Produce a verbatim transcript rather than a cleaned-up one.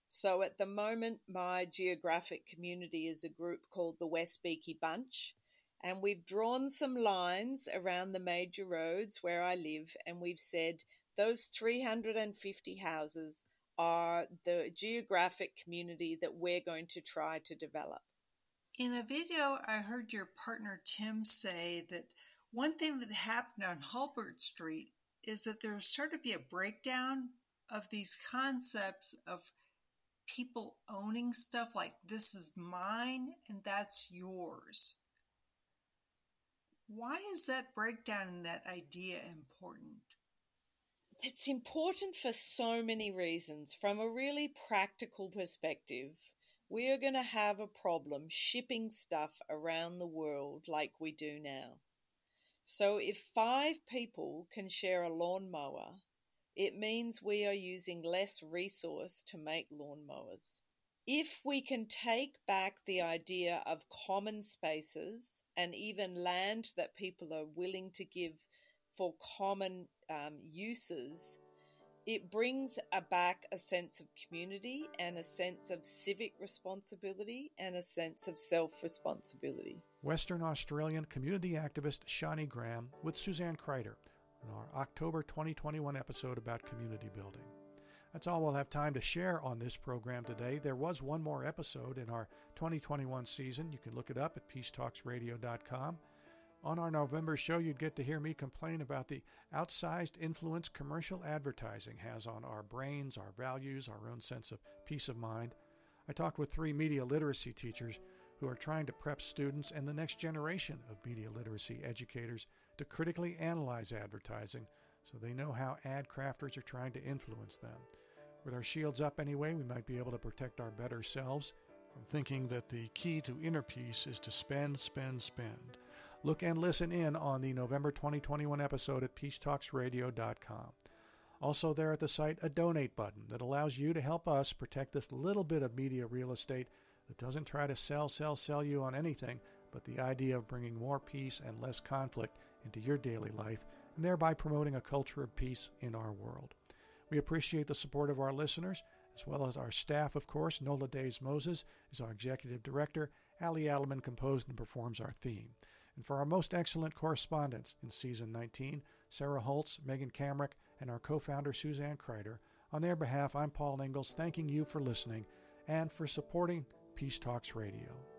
So at the moment, my geographic community is a group called the West Beaky Bunch, and we've drawn some lines around the major roads where I live, and we've said those three hundred fifty houses are the geographic community that we're going to try to develop. In a video, I heard your partner Tim say that one thing that happened on Hulbert Street is that there started to be a breakdown of these concepts of people owning stuff like this is mine and that's yours. Why is that breakdown in that idea important? It's important for so many reasons. From a really practical perspective, we are going to have a problem shipping stuff around the world like we do now. So if five people can share a lawnmower, it means we are using less resource to make lawnmowers. If we can take back the idea of common spaces and even land that people are willing to give for common um, uses, it brings a back a sense of community and a sense of civic responsibility and a sense of self-responsibility. Western Australian community activist Shani Graham with Suzanne Kreider on our October twenty twenty-one episode about community building. That's all we'll have time to share on this program today. There was one more episode in our twenty twenty-one season. You can look it up at peace talks radio dot com. On our November show, you'd get to hear me complain about the outsized influence commercial advertising has on our brains, our values, our own sense of peace of mind. I talked with three media literacy teachers who are trying to prep students and the next generation of media literacy educators to critically analyze advertising so they know how ad crafters are trying to influence them. With our shields up anyway, we might be able to protect our better selves from thinking that the key to inner peace is to spend, spend, spend. Look and listen in on the November twenty twenty-one episode at peace talks radio dot com. Also there at the site, a donate button that allows you to help us protect this little bit of media real estate that doesn't try to sell, sell, sell you on anything but the idea of bringing more peace and less conflict into your daily life and thereby promoting a culture of peace in our world. We appreciate the support of our listeners, as well as our staff, of course. Nola Days Moses is our executive director. Ali Adelman composed and performs our theme. And for our most excellent correspondents in Season nineteen, Sarah Holtz, Megan Kamrick, and our co-founder Suzanne Kreider, on their behalf, I'm Paul Ingalls, thanking you for listening and for supporting Peace Talks Radio.